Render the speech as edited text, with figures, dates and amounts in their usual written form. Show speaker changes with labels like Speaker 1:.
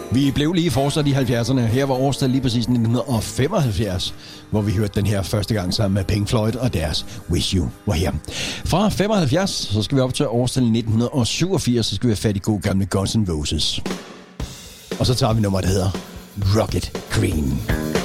Speaker 1: Vi blev lige fortsat i 70'erne. Her var årstal lige præcis 1975, hvor vi hørte den her første gang sammen med Pink Floyd og deres Wish You Were Here. Fra 75, så skal vi op til årstal 1987, så skal vi have fat i god gamle Guns N' Roses. Og så tager vi nummer, der hedder Rocket Green.